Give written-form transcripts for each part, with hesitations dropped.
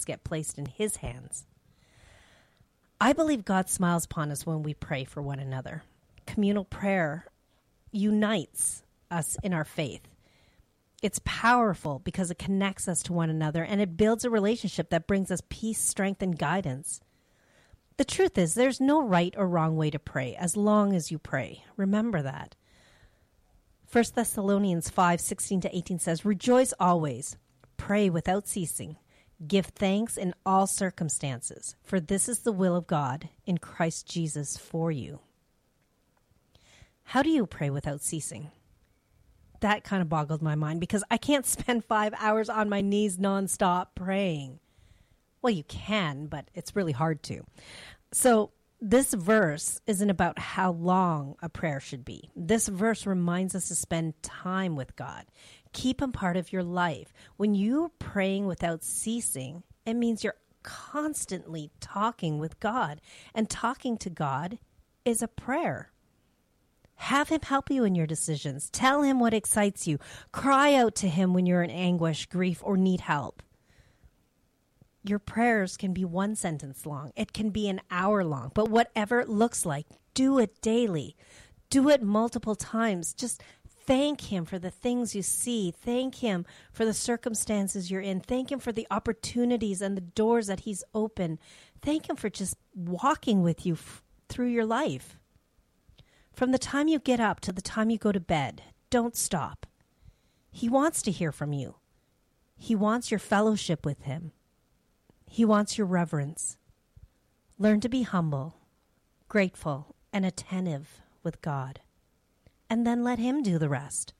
tasks get placed in his hands. I believe God smiles upon us when we pray for one another. Communal prayer unites us in our faith. It's powerful because it connects us to one another, and it builds a relationship that brings us peace, strength, and guidance. The truth is, there's no right or wrong way to pray as long as you pray. Remember that. 1 Thessalonians 5:16-18 says, "Rejoice always, pray without ceasing, give thanks in all circumstances, for this is the will of God in Christ Jesus for you." How do you pray without ceasing? That kind of boggled my mind because I can't spend 5 hours on my knees nonstop praying. Well, you can, but it's really hard to. So this verse isn't about how long a prayer should be. This verse reminds us to spend time with God. Keep him part of your life. When you're praying without ceasing, it means you're constantly talking with God. And talking to God is a prayer. Have him help you in your decisions. Tell him what excites you. Cry out to him when you're in anguish, grief, or need help. Your prayers can be 1 sentence long. It can be an hour long. But whatever it looks like, do it daily. Do it multiple times. Just thank him for the things you see. Thank him for the circumstances you're in. Thank him for the opportunities and the doors that he's opened. Thank him for just walking with you through your life. From the time you get up to the time you go to bed, don't stop. He wants to hear from you. He wants your fellowship with him. He wants your reverence. Learn to be humble, grateful, and attentive with God. And then let him do the rest.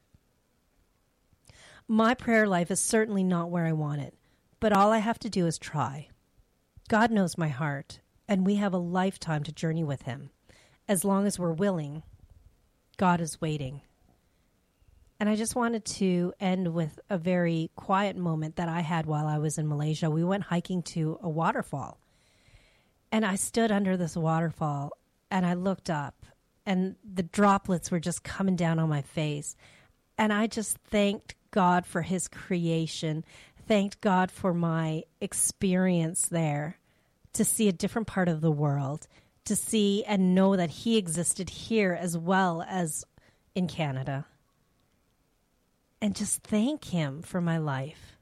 My prayer life is certainly not where I want it, but all I have to do is try. God knows my heart, and we have a lifetime to journey with him. As long as we're willing, God is waiting. And I just wanted to end with a very quiet moment that I had while I was in Malaysia. We went hiking to a waterfall. And I stood under this waterfall and I looked up and the droplets were just coming down on my face. And I just thanked God for his creation, thanked God for my experience there to see a different part of the world, to see and know that he existed here as well as in Canada. And just thank him for my life.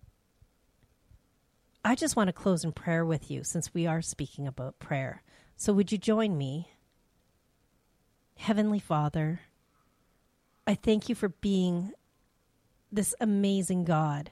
I just want to close in prayer with you since we are speaking about prayer. So would you join me? Heavenly Father, I thank you for being this amazing God.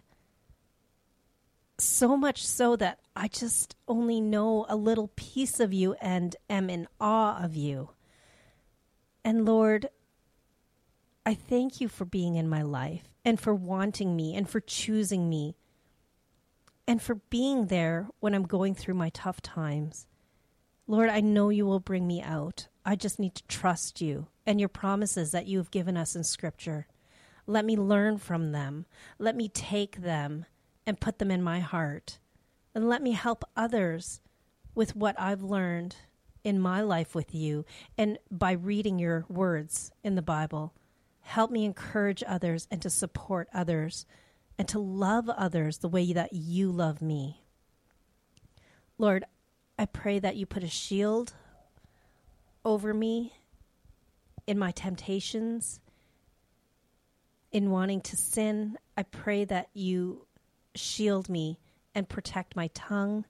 So much so that I just only know a little piece of you and am in awe of you. And Lord, I thank you for being in my life and for wanting me and for choosing me and for being there when I'm going through my tough times. Lord, I know you will bring me out. I just need to trust you and your promises that you have given us in Scripture. Let me learn from them. Let me take them and put them in my heart. And let me help others with what I've learned in my life with you and by reading your words in the Bible. Help me encourage others and to support others and to love others the way that you love me. Lord, I pray that you put a shield over me in my temptations, in wanting to sin. I pray that you shield me and protect my tongue.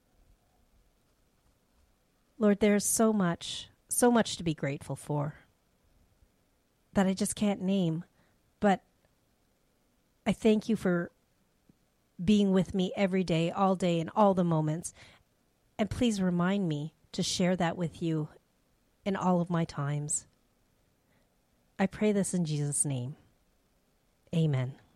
Lord, there's so much to be grateful for that I just can't name. But I thank you for being with me every day, all day, in all the moments. And please remind me to share that with you in all of my times. I pray this in Jesus' name. Amen.